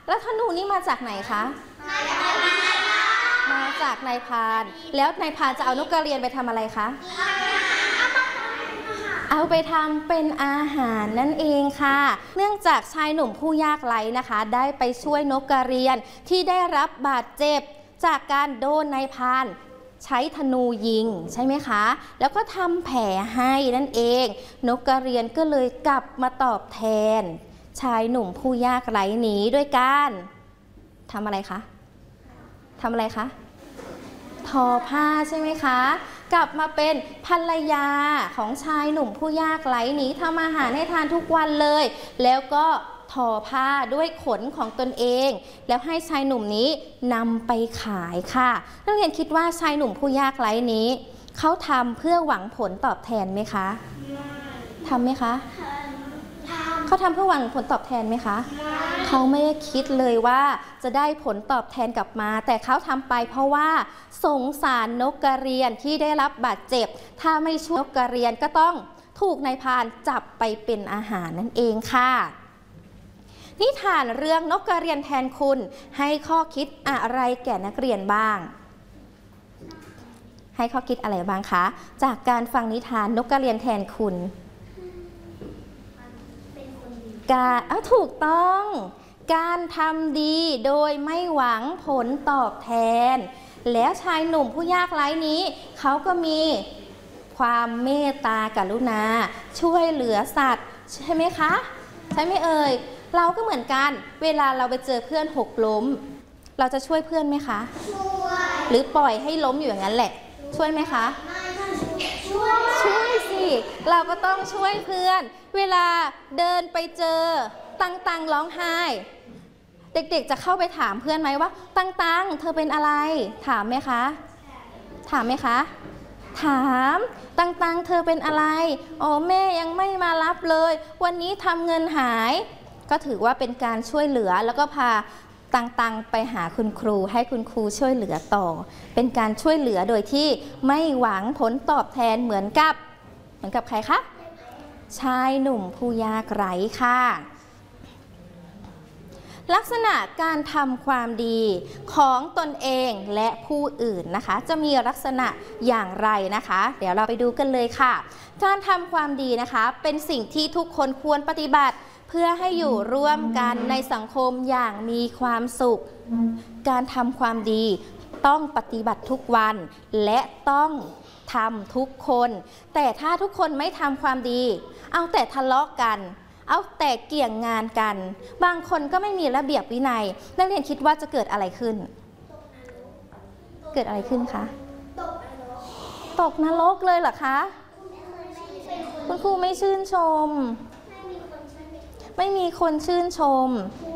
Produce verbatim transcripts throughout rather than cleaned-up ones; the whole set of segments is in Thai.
แล้วธนูนี่มาจากไหนคะมาจากนายพรานแล้วนายพรานจะเอานกกระเรียนไปทำอะไรคะเอาไปทำเป็นอาหารนั่นเองค่ะเนื่องจากชายหนุ่มผู้ยากไร้นะคะได้ไปช่วยนกกระเรียนที่ได้รับบาดเจ็บจากการโดนนายพรานใช้ธนูยิงใช่ไหมคะแล้วก็ทำแผลให้นั่นเองนกกระเรียนก็เลยกลับมาตอบแทนชายหนุ่มผู้ยากไร้นี้ด้วยการทำอะไรคะทำอะไรคะทอผ้าใช่ไหมคะกลับมาเป็นภรรยาของชายหนุ่มผู้ยากไร้นี้ทำอาหารให้ทานทุกวันเลยแล้วก็ทอผ้าด้วยขนของตนเองแล้วให้ชายหนุ่มนี้นำไปขายค่ะนักเรียนคิดว่าชายหนุ่มผู้ยากไร้นี้เขาทำเพื่อหวังผลตอบแทนไหมคะทำไหมคะเขาทำเพื่อหวังผลตอบแทนไหมคะเขาไม่ได้คิดเลยว่าจะได้ผลตอบแทนกลับมาแต่เขาทำไปเพราะว่าสงสารนกกระเรียนที่ได้รับบาดเจ็บถ้าไม่ช่วยนกกระเรียนก็ต้องถูกนายพรานจับไปเป็นอาหารนั่นเองค่ะนิทานเรื่องนกกระเรียนแทนคุณให้ข้อคิดอะไรแก่นักเรียนบ้างให้ข้อคิดอะไรบ้างคะจากการฟังนิทานนกกระเรียนแทนคุณการเอาถูกต้องการทำดีโดยไม่หวังผลตอบแทนแล้วชายหนุ่มผู้ยากไร้นี้เขาก็มีความเมตตากรุณาช่วยเหลือสัตว์ใช่ไหมคะใช่ไหมเอ่ยเราก็เหมือนกันเวลาเราไปเจอเพื่อนหกล้มเราจะช่วยเพื่อนไหมคะช่วยหรือปล่อยให้ล้มอยู่อย่างนั้นแหละช่วยไหมคะช่วยช่วยสิเราก็ต้องช่วยเพื่อนเวลาเดินไปเจอตังตังร้องไห้เด็กๆจะเข้าไปถามเพื่อนไหมว่าตังตังเธอเป็นอะไรถามไหมคะถามไหมคะถามตังตังเธอเป็นอะไรอ๋อแม่ยังไม่มารับเลยวันนี้ทำเงินหายก็ถือว่าเป็นการช่วยเหลือแล้วก็พาตังตังไปหาคุณครูให้คุณครูช่วยเหลือต่อเป็นการช่วยเหลือโดยที่ไม่หวังผลตอบแทนเหมือนกับเหมือนกับใครคะชายหนุ่มผู้ยากไร้ค่ะลักษณะการทำความดีของตนเองและผู้อื่นนะคะจะมีลักษณะอย่างไรนะคะเดี๋ยวเราไปดูกันเลยค่ะการทำความดีนะคะเป็นสิ่งที่ทุกคนควรปฏิบัติเพื่อให้อยู่ร่วมกันในสังคมอย่างมีความสุขการทำความดีต้องปฏิบัติทุกวันและต้องทำทุกคนแต่ถ้าทุกคนไม่ทำความดีเอาแต่ทะเลาะกันเอาแต่เกี่ยงงานกันบางคนก็ไม่มีระเบียบวินัยนักเรียนคิดว่าจะเกิดอะไรขึ้นเกิดอะไรขึ้นคะตกนรกเลยเหรอคะคุณครูไม่ชื่นชมไม่มีคนชื่นชม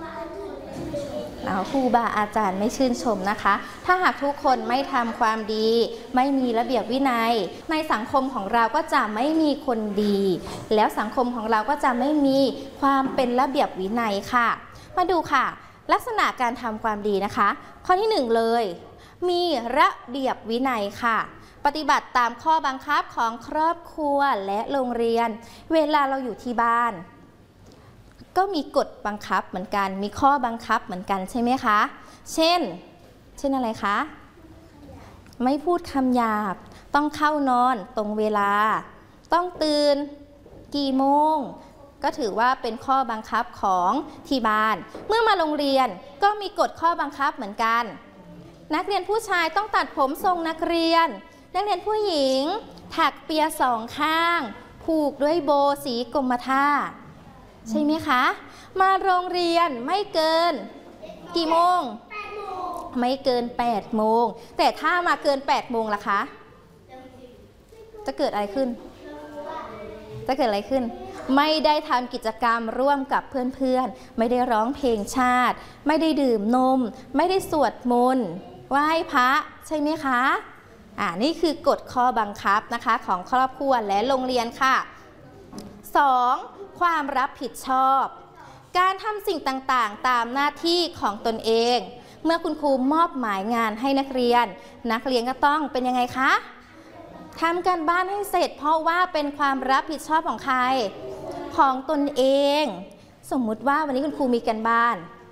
ครูบาอาจารย์ไม่ชื่นชมนะคะถ้าหากทุกคนไม่ทำความดีไม่มีระเบียบวินัยในสังคมของเราก็จะไม่มีคนดีแล้วสังคมของเราก็จะไม่มีความเป็นระเบียบวินัยค่ะมาดูค่ะลักษณะการทำความดีนะคะข้อที่หนึ่งเลยมีระเบียบวินัยค่ะปฏิบัติตามข้อบังคับของครอบครัวและโรงเรียนเวลาเราอยู่ที่บ้านก็มีกฎบังคับเหมือนกันมีข้อบังคับเหมือนกันใช่ไหมคะเช่นเช่นอะไรคะไม่พูดคำหยาบต้องเข้านอนตรงเวลาต้องตื่นกี่โมงก็ถือว่าเป็นข้อบังคับของที่บ้านเมื่อมาโรงเรียนก็มีกฎข้อบังคับเหมือนกันนักเรียนผู้ชายต้องตัดผมทรงนักเรียนนักเรียนผู้หญิงถักเปียสองข้างผูกด้วยโบสีกรมท่าใช่ไหมคะมาโรงเรียนไม่เกินกี่โมงไม่เกินแปดโมงแต่ถ้ามาเกินแปดโมงล่ะคะจะเกิดอะไรขึ้นจะเกิดอะไรขึ้นไม่ได้ทำกิจกรรมร่วมกับเพื่อนๆไม่ได้ร้องเพลงชาติไม่ได้ดื่มนมไม่ได้สวดมนต์ไหว้พระใช่ไหมคะอ่านี่คือกฎข้อบังคับนะคะของครอบครัวและโรงเรียนค่ะสองความรับผิดชอบการทำสิ่งต่างๆตามหน้าที่ของตนเองเมื่อคุณครูมอบหมายงานให้นักเรียนนักเรียนก็ต้องเป็นยังไงคะทำการบ้านให้เสร็จเพราะว่าเป็นความรับผิดชอบของใครของตนเองสมมุติว่าวันนี้คุณครูมีการบ้าน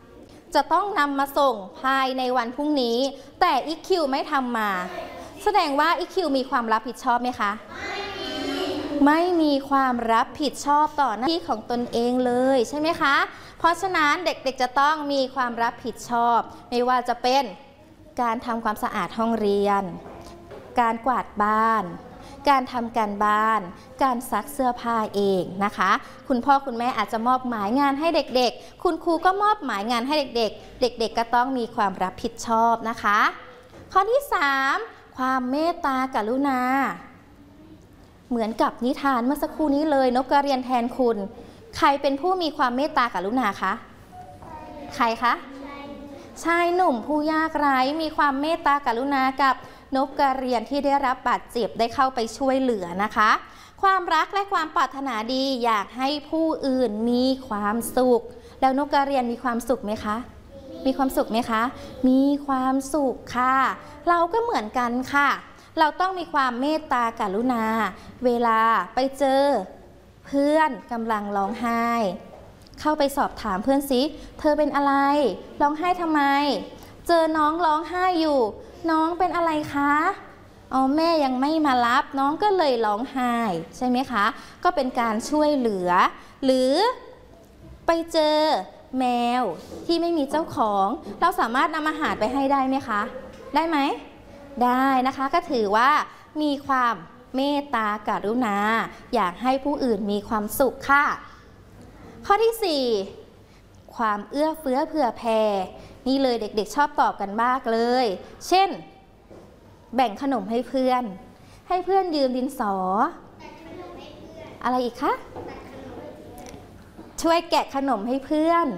จะต้องนำมาส่งภายในวันพรุ่งนี้แต่อีคคิวไม่ทำมาแสดงว่าอีคคิวมีความรับผิดชอบไหมคะไม่มีไม่มีความรับผิดชอบต่อหน้าที่ของตนเองเลยใช่ไหมคะเพราะฉะนั้นเด็กๆจะต้องมีความรับผิดชอบไม่ว่าจะเป็นการทำความสะอาดห้องเรียนการกวาดบ้านการทำการบ้านการซักเสื้อผ้าเองนะคะคุณพ่อคุณแม่อาจจะมอบหมายงานให้เด็กๆคุณครูก็มอบหมายงานให้เด็กๆเด็กๆก็ต้องมีความรับผิดชอบนะคะข้อที่สามความเมตตากรุณาเหมือนกับนิทานเมื่อสักครู่นี้เลยนกกระเรียนแทนคุณใครเป็นผู้มีความเมตตากรุณาคะใครคะชายหนุ่มผู้ยากไร้มีความเมตตากรุณากับนกกระเรียนที่ได้รับบาดเจ็บได้เข้าไปช่วยเหลือนะคะความรักและความปรารถนาดีอยากให้ผู้อื่นมีความสุขแล้วนกกระเรียนมีความสุขไหมคะมีความสุขไหมคะมีความสุขค่ะเราก็เหมือนกันค่ะเราต้องมีความเมตตากรุณาเวลาไปเจอเพื่อนกำลังร้องไห้เข้าไปสอบถามเพื่อนสิเธอเป็นอะไรร้องไห้ทำไมเจอน้องร้องไห้อยู่น้องเป็นอะไรคะอ๋อแม่ยังไม่มารับน้องก็เลยร้องไห้ใช่ไหมคะก็เป็นการช่วยเหลือหรือไปเจอแมวที่ไม่มีเจ้าของเราสามารถนำอาหารไปให้ได้ไหมคะได้ไหมได้นะคะก็ถือว่ามีความเมตตากรุณาอยากให้ผู้อื่นมีความสุขค่ะข้อที่สี่ความเอื้อเฟื้อเผื่อแผ่นี่เลยเด็กๆชอบตอบกันมากเลยเช่นแบ่งขนมให้เพื่อนให้เพื่อนยืมดินสออะไรอีกคะช่วยแกะขนมให้เพื่อน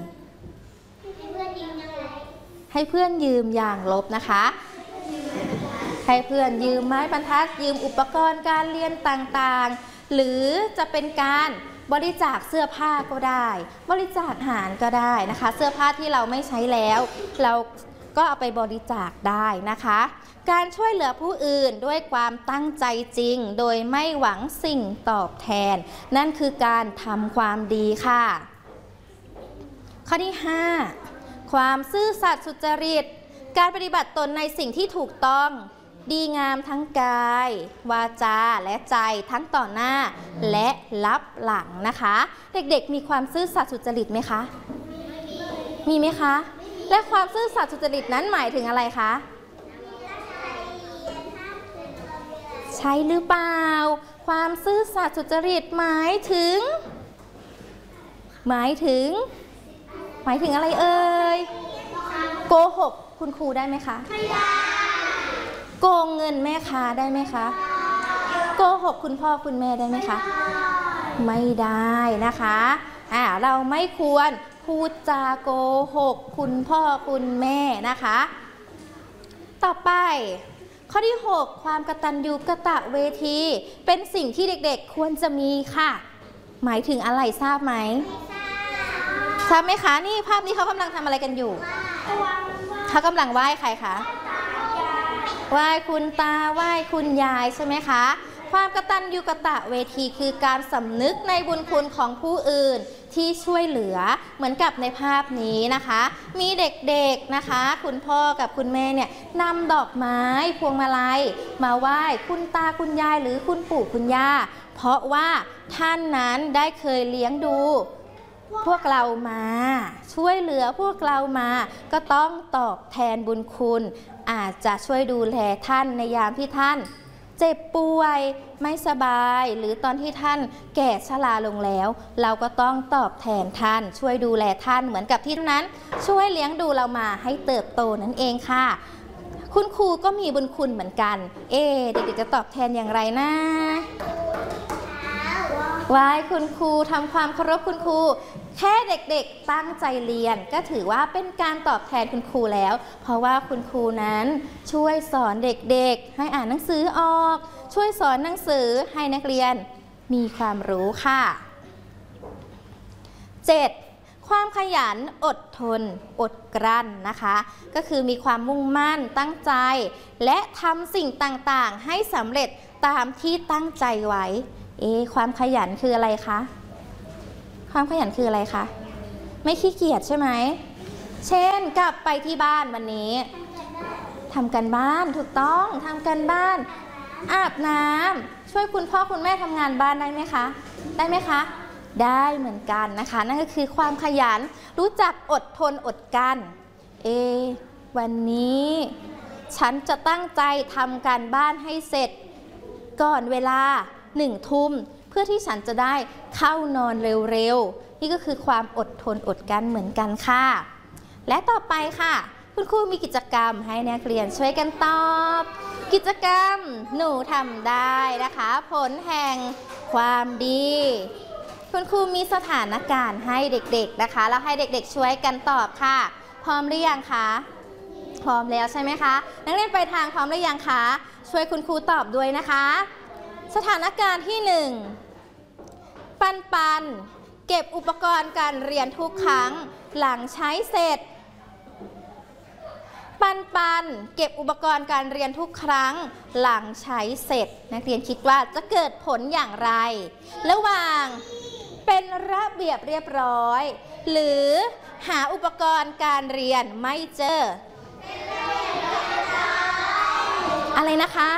ให้เพื่อนยืมยางลบนะคะให้เพื่อนยืมไม้บรรทัดยืมอุปกรณ์การเรียนต่างๆหรือจะเป็นการบริจาคเสื้อผ้าก็ได้บริจาคอาหารก็ได้นะคะเสื้อผ้าที่เราไม่ใช้แล้วเราก็เอาไปบริจาคได้นะคะการช่วยเหลือผู้อื่นด้วยความตั้งใจจริงโดยไม่หวังสิ่งตอบแทนนั่นคือการทำความดีค่ะข้อที่ห้าความซื่อสัตย์สุจริตการปฏิบัติตนในสิ่งที่ถูกต้องดีงามทั้งกายวาจาและใจทั้งต่อหน้าและลับหลังนะคะเด็กๆมีความซื่อสัตย์สุจริตไหมคะมีไหมคะและความซื่อสัตย์สุจริตนั้นหมายถึงอะไรคะใช่หรือเปล่าความซื่อสัตย์สุจริตหมายถึงหมายถึงหมายถึงอะไรเอ่ยโกหกคุณครูได้ไหมคะไม่ได้โกงเงินแม่ค้าได้ไหมคะโกหกคุณพ่อคุณแม่ได้ไหมคะไม่ได้นะคะอ่าเราไม่ควรพูดจาโกหกคุณพ่อคุณแม่นะคะต่อไปข้อที่หกความกตัญญูกตเวทีเป็นสิ่งที่เด็กๆควรจะมีค่ะหมายถึงอะไรทราบไหมทราบไหมคะนี่ภาพนี้เขากำลังทำอะไรกันอยู่เขากำลังไหว้ใครคะไหว้คุณตาไหว้คุณยายใช่ไหมคะความกตัญญูกตเวทีคือการสำนึกในบุญคุณของผู้อื่นที่ช่วยเหลือเหมือนกับในภาพนี้นะคะมีเด็กๆนะคะคุณพ่อกับคุณแม่เนี่ยนำดอกไม้พวงมาลัยมาไหว้คุณตาคุณยายหรือคุณปู่คุณย่าเพราะว่าท่านนั้นได้เคยเลี้ยงดูพวกเรามาช่วยเหลือพวกเรามาก็ต้องตอบแทนบุญคุณอาจจะช่วยดูแลท่านในยามที่ท่านเจ็บป่วยไม่สบายหรือตอนที่ท่านแก่ชราลงแล้วเราก็ต้องตอบแทนท่านช่วยดูแลท่านเหมือนกับที่นั้นช่วยเลี้ยงดูเรามาให้เติบโตนั่นเองค่ะคุณครูก็มีบุญคุณเหมือนกันเอ๊เด็กๆจะตอบแทนอย่างไรนะไหว้คุณครูทำความเคารพคุณครูแค่เด็กๆตั้งใจเรียนก็ถือว่าเป็นการตอบแทนคุณครูแล้วเพราะว่าคุณครูนั้นช่วยสอนเด็กๆให้อ่านหนังสือออกช่วยสอนหนังสือให้นักเรียนมีความรู้ค่ะเจ็ดความขยันอดทนอดกลั้นนะคะก็คือมีความมุ่งมั่นตั้งใจและทำสิ่งต่างๆให้สำเร็จตามที่ตั้งใจไว้เอ๊ะความขยันคืออะไรคะความขยันคืออะไรคะไม่ขี้เกียจใช่ไหมเช่นกลับไปที่บ้านวันนี้ทำกันบ้านถูกต้องทำกันบ้านอาบน้ำช่วยคุณพ่อคุณแม่ทำงานบ้านได้ไหมคะได้ไหมคะได้เหมือนกันนะคะนั่นก็คือความขยันรู้จักอดทนอดกั้นเอวันนี้ฉันจะตั้งใจทำการบ้านให้เสร็จก่อนเวลาหนึ่งทุ่มเพื่อที่ฉันจะได้เข้านอนเร็วๆนี่ก็คือความอดทนอดกั้นเหมือนกันค่ะและต่อไปค่ะคุณครูมีกิจกรรมให้นักเรียนช่วยกันตอบกิจกรรมหนูทำได้นะคะผลแห่งความดีคุณครูมีสถานการณ์ให้เด็กๆนะคะแล้วให้เด็กๆช่วยกันตอบค่ะพร้อมหรือยังคะพร้อมแล้วใช่ไหมคะนักเรียนไปทางพร้อมหรือยังคะช่วยคุณครูตอบด้วยนะคะสถานการณ์ที่หนึ่งปันปันเก็บอุปกรณ์การเรียนทุกครั้งหลังใช้เสร็จปันปันเก็บอุปกรณ์การเรียนทุกครั้งหลังใช้เสร็จนักเรียนคิดว่าจะเกิดผลอย่างไรระหว่างเป็นระเบียบเรียบร้อยหรือหาอุปกรณ์การเรียนไม่เจออะไรนะคะ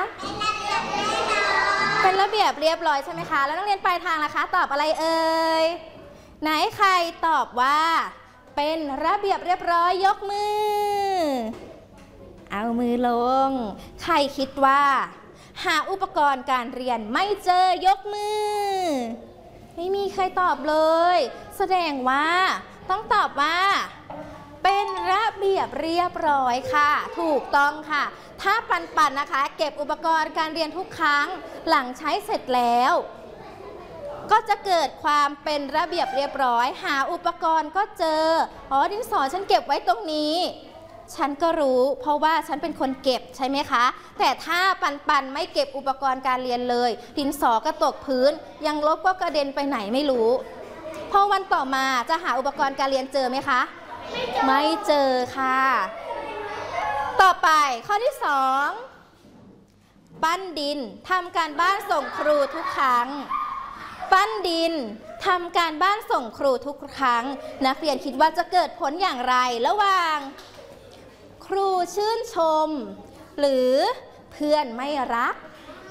เป็นระเบียบเรียบร้อยใช่ไหมคะแล้วนักเรียนปลายทางล่ะคะตอบอะไรเอ่ยไหนใครตอบว่าเป็นระเบียบเรียบร้อยยกมือเอามือลงใครคิดว่าหาอุปกรณ์การเรียนไม่เจอยกมือไม่มีใครตอบเลยแสดงว่าต้องตอบว่าเป็นระเบียบเรียบร้อยค่ะถูกต้องค่ะถ้าปันปันนะคะเก็บอุปกรณ์การเรียนทุกครั้งหลังใช้เสร็จแล้วก็จะเกิดความเป็นระเบียบเรียบร้อยหาอุปกรณ์ก็เจออ๋อดินสอฉันเก็บไว้ตรงนี้ฉันก็รู้เพราะว่าฉันเป็นคนเก็บใช่ไหมคะแต่ถ้าปันปันไม่เก็บอุปกรณ์การเรียนเลยดินสอก็ตกพื้นยังลบก็กระเด็นไปไหนไม่รู้พอวันต่อมาจะหาอุปกรณ์การเรียนเจอไหมคะไม่เจอค่ะต่อไปข้อที่สองปั้นดินทำการบ้านส่งครูทุกครั้งปั้นดินทำการบ้านส่งครูทุกครั้งนักเรียนคิดว่าจะเกิดผลอย่างไรระหว่างครูชื่นชมหรือเพื่อนไม่รัก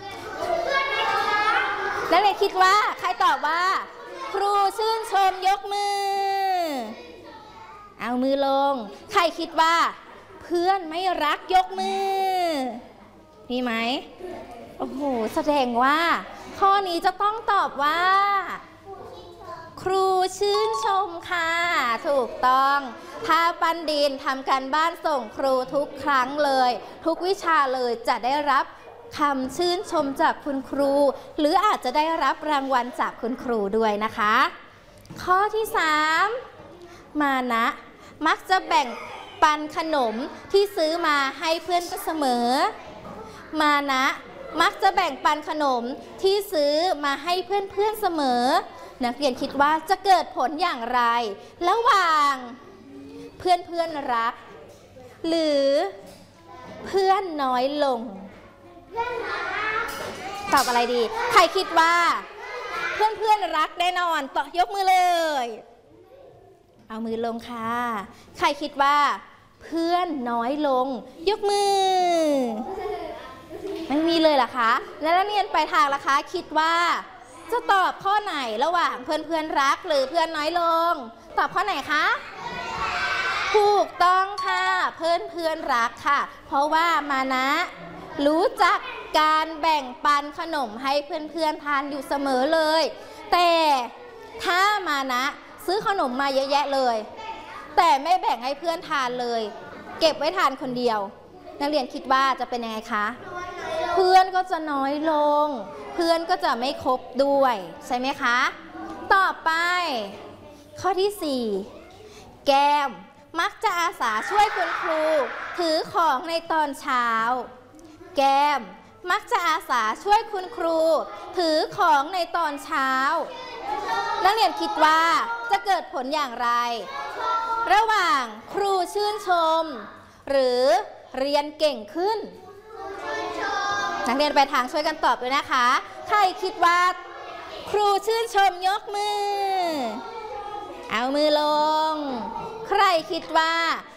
นักเรียนคิดว่าใครตอบว่าครูชื่นชมยกมือเอามือลงใครคิดว่าเพื่อนไม่รักยกมือมีไหมโอ้โหแสดงว่าข้อนี้จะต้องตอบว่าครูชื่นชมค่ะถูกต้องถ้าปันดินทำการบ้านส่งครูทุกครั้งเลยทุกวิชาเลยจะได้รับคำชื่นชมจากคุณครูหรืออาจจะได้รับรางวัลจากคุณครูด้วยนะคะข้อที่สามมานะมักจะแบ่งปันขนมที่ซื้อมาให้เพื่อนเสมอมานะมักจะแบ่งปันขนมที่ซื้อมาให้เพื่อนๆเสมอนักเรียนคิดว่าจะเกิดผลอย่างไรระหว่างเพื่อนๆรักหรือเพื่อนน้อยลงตอบอะไรดีใครคิดว่าเพื่อนๆรักแน่นอนต่อยกมือเลยเอามือลงค่ะใครคิดว่าเพื่อนน้อยลงยกมือไม่มีเลยเหรอคะแล้วนักเรียนปลายทางล่ะคะคิดว่าจะตอบข้อไหนระหว่างเพื่อนเพื่อนรักหรือเพื่อนน้อยลงตอบข้อไหนคะถูกต้องค่ะเพื่อนเพื่อนรักค่ะเพราะว่ามานะรู้จักการแบ่งปันขนมให้เพื่อนเพื่อนทานอยู่เสมอเลยแต่ถ้ามานะซื้อขนมมาเยอะแยะเลยแต่ไม่แบ่งให้เพื่อนทานเลยเก็บไว้ทานคนเดียวนักเรียนคิดว่าจะเป็นยังไงคะเพื่อนก็จะน้อยลงเพื่อนก็จะไม่ครบด้วยใช่ไหมคะต่อไปข้อที่สี่แก้มมักจะอาสาช่วยคุณครูถือของในตอนเช้าแก้มมักจะอาสาช่วยคุณครูถือของในตอนเช้านักเรียนคิดว่าจะเกิดผลอย่างไรระหว่างครูชื่นชมหรือเรียนเก่งขึ้นนักเรียนไปทางช่วยกันตอบด้วยนะคะใครคิดว่าครูชื่นชมยกมือเอามือลงคใครคิดว่า